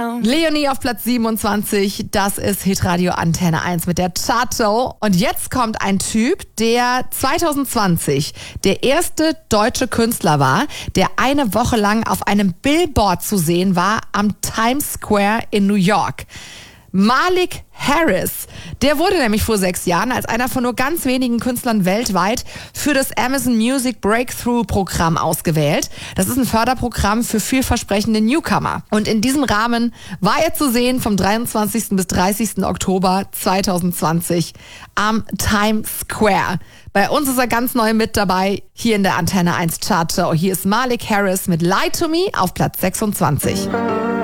Leonie auf Platz 27, das ist Hitradio Antenne 1 mit der Chartshow. Und jetzt kommt ein Typ, der 2020 der erste deutsche Künstler war, der eine Woche lang auf einem Billboard zu sehen war am Times Square in New York. Malik Harris, der wurde nämlich vor 6 Jahren als einer von nur ganz wenigen Künstlern weltweit für das Amazon Music Breakthrough Programm ausgewählt. Das ist ein Förderprogramm für vielversprechende Newcomer. Und in diesem Rahmen war er zu sehen vom 23. bis 30. Oktober 2020 am Times Square. Bei uns ist er ganz neu mit dabei, hier in der Antenne 1 Chartshow. Hier ist Malik Harris mit Lie to Me auf Platz 26.